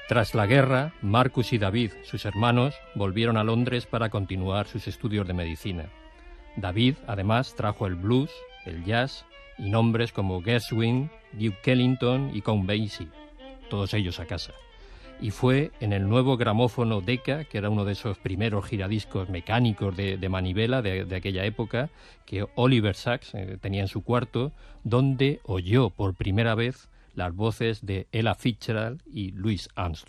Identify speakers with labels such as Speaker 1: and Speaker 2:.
Speaker 1: Tras la guerra, Marcus y David, sus hermanos, volvieron a Londres para continuar sus estudios de medicina. David, además, trajo el blues, el jazz y nombres como Gershwin, Duke Ellington y Count Basie, todos ellos a casa. Y fue en el nuevo gramófono Decca, que era uno de esos primeros giradiscos mecánicos de manivela de aquella época, que Oliver Sacks tenía en su cuarto, donde oyó por primera vez las voces de Ella Fitzgerald y Louis Armstrong.